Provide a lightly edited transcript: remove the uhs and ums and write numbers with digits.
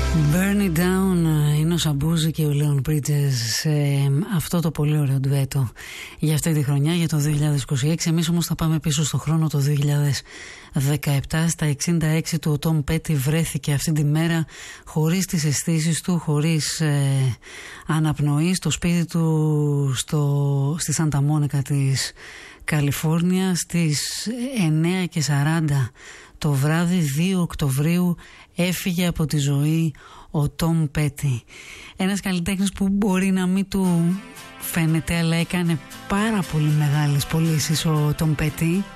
Burn It Down είναι ο Σαμπούζη και ο Λέον Πρίτζες σε αυτό το πολύ ωραίο ντουέτο για αυτή τη χρονιά, για το 2026. Εμείς όμως θα πάμε πίσω στο χρόνο, το 2017. Στα 66 του ο Τόμ Πέτι βρέθηκε αυτή τη μέρα χωρίς τις αισθήσεις του, χωρίς αναπνοή, στο σπίτι του στη Σάντα Μόνικα της Καλιφόρνια στις 9:40 το βράδυ 2 Οκτωβρίου έφυγε από τη ζωή ο Τόμ Πέτι. Ένας καλλιτέχνης που μπορεί να μην του φαίνεται, αλλά έκανε πάρα πολύ μεγάλες πωλήσεις ο Τόμ Πέτι.